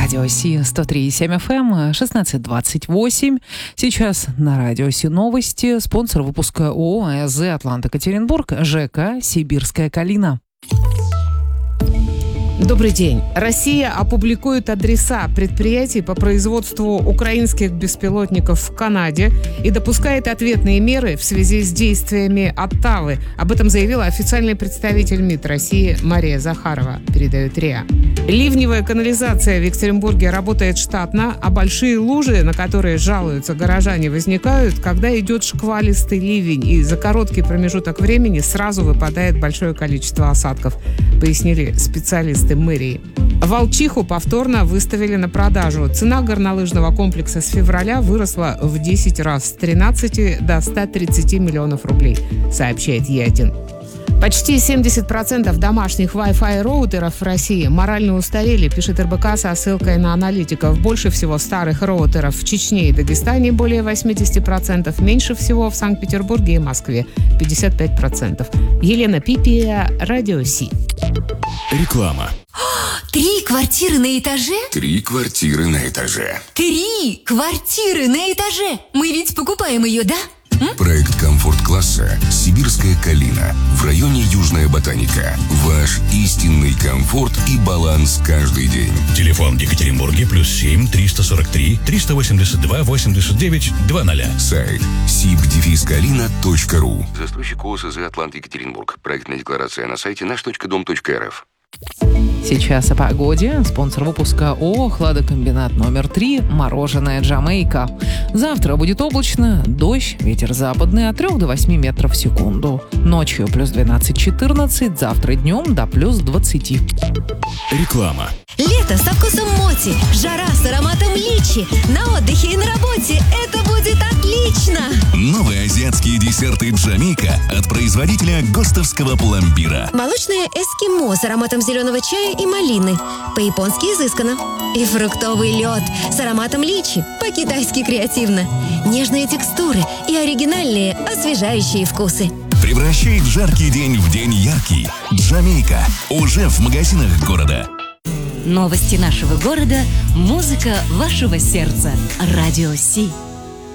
Радио Си 103,7 FM, 16:28. Сейчас на Радио Си новости. Спонсор выпуска ООО АЭЗ «Атлант-Екатеринбург», ЖК «Сибирская Калина». Добрый день. Россия опубликует адреса предприятий по производству украинских беспилотников в Канаде и допускает ответные меры в связи с действиями Оттавы. Об этом заявила официальный представитель МИД России Мария Захарова, передает РИА. Ливневая канализация в Екатеринбурге работает штатно, а большие лужи, на которые жалуются горожане, возникают, когда идет шквалистый ливень, и за короткий промежуток времени сразу выпадает большое количество осадков, пояснили специалисты мэрии. Волчиху повторно выставили на продажу. Цена горнолыжного комплекса с февраля выросла в 10 раз, с 13 до 130 миллионов рублей, сообщает Е1. Почти 70% домашних Wi-Fi роутеров в России морально устарели, пишет РБК со ссылкой на аналитиков. Больше всего старых роутеров в Чечне и Дагестане, более 80%. Меньше всего в Санкт-Петербурге и Москве, 55%. Елена Пипия, Радио Си. Реклама. 3 квартиры на этаже? 3 квартиры на этаже. 3 квартиры на этаже! Мы ведь покупаем ее, да? Проект комфорт-класса «Сибирская Калина» в районе Южная Ботаника. Ваш истинный комфорт и баланс каждый день. Телефон в Екатеринбурге +7 343 382 89 00. Сайт sib-kalina.ru. Застройщик ОСЗ «Атлант-Екатеринбург». Проектная декларация на сайте наш.дом.рф. Сейчас о погоде. Спонсор выпуска ООО «Хладокомбинат номер 3» «Мороженое Джамейка». Завтра будет облачно, дождь, ветер западный от 3 до 8 метров в секунду. Ночью плюс 12-14, завтра днем до плюс 20. Реклама. Лето со вкусом моти, жара с ароматом личи. На отдыхе и на работе это будет отлично! Новые азиатские десерты Джамейка от производителя ГОСТовского пломбира. Молочное эскимо с ароматом зеленого чая и малины. По-японски изысканно. И фруктовый лед с ароматом личи. По-китайски креативно. Нежные текстуры и оригинальные освежающие вкусы. Превращает жаркий день в день яркий. Джамейка уже в магазинах города. Новости нашего города, музыка вашего сердца. Радио Си.